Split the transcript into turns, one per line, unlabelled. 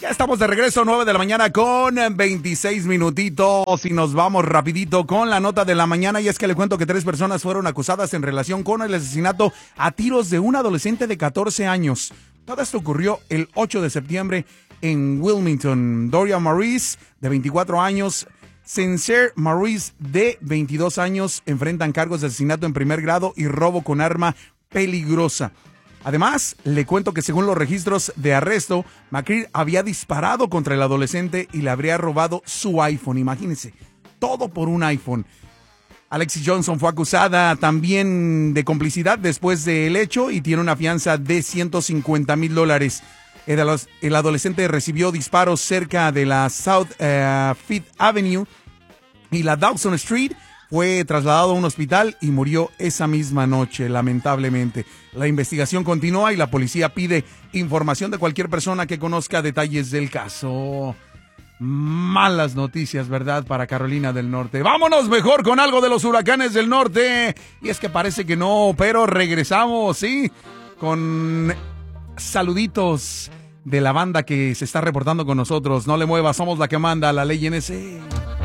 Estamos de regreso, 9 de la mañana con 26 minutitos y nos vamos rapidito con la nota de la mañana. Y es que le cuento que 3 personas fueron acusadas en relación con el asesinato a tiros de un adolescente de 14 años. Todo esto ocurrió el 8 de septiembre en Wilmington. Dorian Maurice, de 24 años, Sincere Maurice, de 22 años, enfrentan cargos de asesinato en primer grado y robo con arma peligrosa. Además, le cuento que según los registros de arresto, McCreary había disparado contra el adolescente y le habría robado su iPhone. Imagínense, todo por un iPhone. Alexis Johnson fue acusada también de complicidad después del hecho y tiene una fianza de $150,000. El adolescente recibió disparos cerca de la South Fifth Avenue y la Dawson Street. Fue trasladado a un hospital y murió esa misma noche, lamentablemente. La investigación continúa y la policía pide información de cualquier persona que conozca detalles del caso. Malas noticias, ¿verdad?, para Carolina del Norte. Vámonos mejor con algo de los huracanes del norte. Y es que parece que no, pero regresamos, ¿sí? Con saluditos de la banda que se está reportando con nosotros. No le muevas, somos la que manda, la ley NC.